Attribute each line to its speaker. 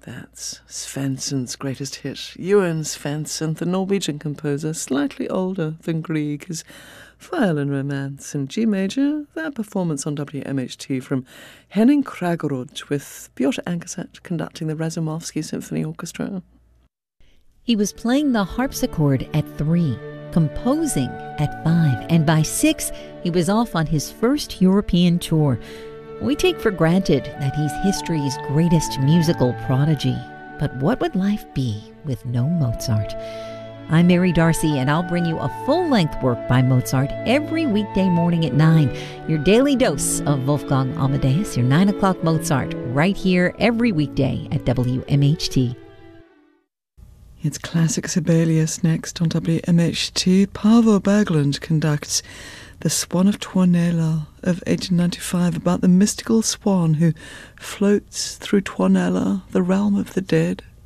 Speaker 1: That's Svensson's greatest hit. Ewan Svensson, the Norwegian composer, slightly older than Grieg, his Violin Romance in G major, that performance on WMHT from Henning Kragerud with Piotr Ankerset conducting the Razumovsky Symphony Orchestra.
Speaker 2: He was playing the harpsichord at 3, composing at 5, and by 6, he was off on his first European tour. We take for granted that he's history's greatest musical prodigy. But what would life be with no Mozart? I'm Mary Darcy, and I'll bring you a full-length work by Mozart every weekday morning at 9. Your daily dose of Wolfgang Amadeus, your 9 o'clock Mozart, right here every weekday at WMHT.
Speaker 1: It's Classic Sibelius next on WMHT. Paavo Berglund conducts The Swan of Tuonela of 1895, about the mystical swan who floats through Tuonela, the realm of the dead.